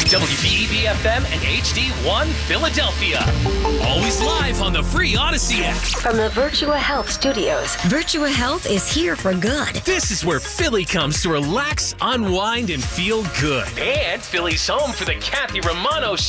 WBEB-FM and HD1 Philadelphia. Always live on the free Odyssey app. From the Virtua Health Studios. Virtua Health is here for good. This is where Philly comes to relax, unwind, and feel good. And Philly's home for the Kathy Romano